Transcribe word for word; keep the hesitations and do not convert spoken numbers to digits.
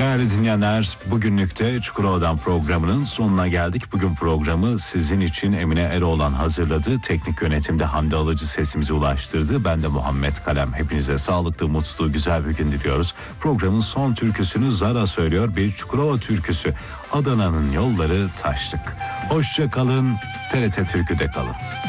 Değerli dinleyenler, bugünlük de Çukurova'dan programının sonuna geldik. Bugün programı sizin için Emine Eroğlan hazırladı. Teknik yönetimde Hamdi Alıcı sesimizi ulaştırdı. Ben de Muhammed Kalem. Hepinize sağlıklı, mutlu, güzel bir gün diliyoruz. Programın son türküsünü Zara söylüyor. Bir Çukurova türküsü. Adana'nın yolları taşlık. Hoşça kalın, T R T Türkü'de kalın.